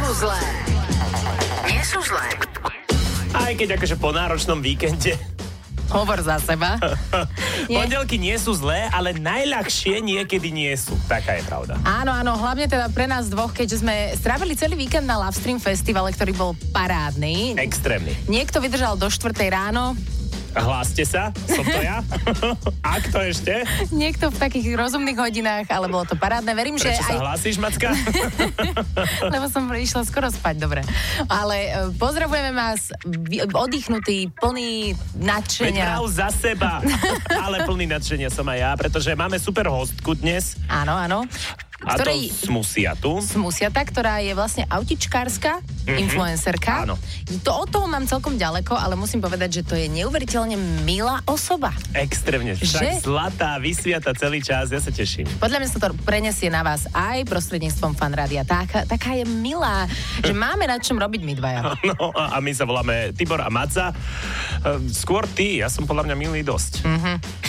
zlé. Nie sú zlé. Aj keď akože po náročnom víkende. Hovor za seba. Pondelky nie sú zlé, ale najľahšie niekedy nie sú. Taká je pravda. Áno, hlavne teda pre nás dvoch, keďže sme strávili celý víkend na Love Stream festivale, ktorý bol parádny. Extrémny. Niekto vydržal do 4 ráno. Hláste sa, som to ja. A kto ešte? Niekto v takých rozumných hodinách, ale bolo to parádne. Verím, Prečo že sa hlásíš, Macka? Lebo som išla skoro spať, dobre. Ale pozdravujeme vás, oddychnutý, plný nadšenia. Veď za seba. Ale plný nadšenia som aj ja, pretože máme super hostku dnes. Áno. A to Smusiatu. Smusiata, ktorá je vlastne autičkárska influencerka. Áno. Od toho mám celkom ďaleko, ale musím povedať, že to je neuveriteľne milá osoba. Extrémne. Tak zlatá, vysviata celý čas, ja sa teším. Podľa mňa sa to prenesie na vás aj prostredníctvom Fanrádia. Taká je milá, že máme nad čom robiť my dvaja. No a my sa voláme Tibor a Maca. Skôr ty, ja som podľa mňa milý dosť.